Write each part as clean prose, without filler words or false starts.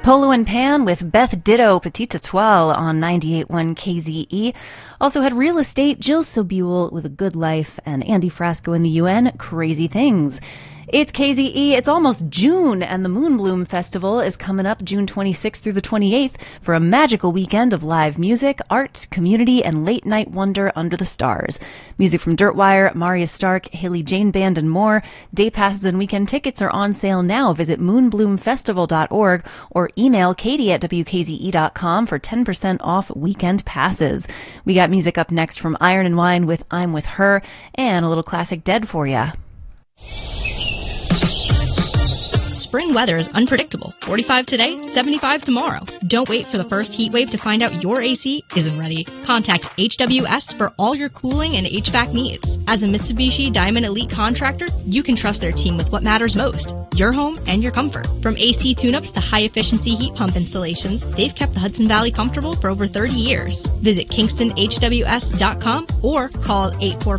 Polo and Pan with Beth Ditto, Petite Etoile on 98.1 KZE. Also had Real Estate, Jill Sobule with A Good Life, and Andy Frasco in the UN, Crazy Things. It's KZE. It's almost June, and the Moonbloom Festival is coming up June 26th through the 28th for a magical weekend of live music, art, community, and late-night wonder under the stars. Music from Dirtwire, Maria Stark, Haley Jane Band, and more. Day passes and weekend tickets are on sale now. Visit moonbloomfestival.org or email Katie at WKZE.com for 10% off weekend passes. We got music up next from Iron and Wine with I'm With Her, and a little classic Dead for ya. Spring weather is unpredictable. 45 today, 75 tomorrow. Don't wait for the first heat wave to find out your AC isn't ready. Contact HWS for all your cooling and HVAC needs. As a Mitsubishi Diamond Elite contractor, you can trust their team with what matters most, your home and your comfort. From AC tune-ups to high-efficiency heat pump installations, they've kept the Hudson Valley comfortable for over 30 years. Visit KingstonHWS.com or call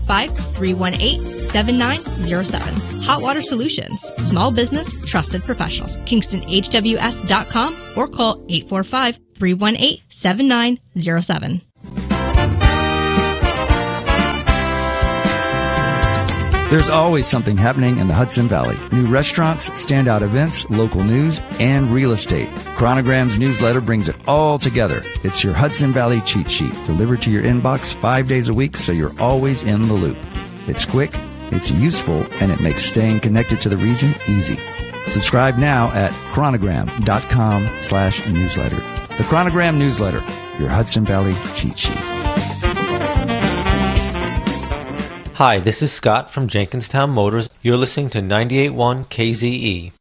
845-318-7907. Hot Water Solutions. Small business, trusted professionals. KingstonHWS.com or call 845-318-7907. There's always something happening in the Hudson Valley. New restaurants, standout events, local news, and real estate. Chronogram's newsletter brings it all together. It's your Hudson Valley cheat sheet, delivered to your inbox 5 days a week so you're always in the loop. It's quick, it's useful, and it makes staying connected to the region easy. Subscribe now at chronogram.com/newsletter. The Chronogram newsletter, your Hudson Valley cheat sheet. Hi, this is Scott from Jenkinstown Motors. You're listening to 98.1 KZE.